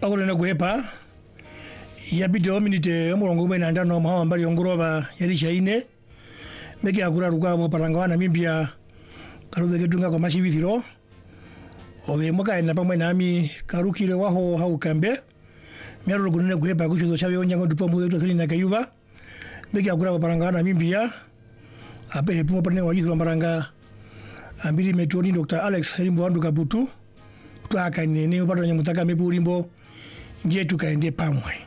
pakole na kuepa ya video minute omurongo mwe na ndano mawa mbali ongoroba yarisha ine meki akura ruka mo parangwana mimbia karude gedunga kwa mashibithiro obe moka ina pamwe nami karukire waho haukambe miaro gunene kuepa kushuzo chawe onyango dupo mu to na kayuva meki akura parangwana mimbia ape hepo pone wajithwa maranga ambiri metoni Dr. Alex Rimbo andu kabutu tuaka nene upata nyamutaka mepurimbo nje tukaende pamwe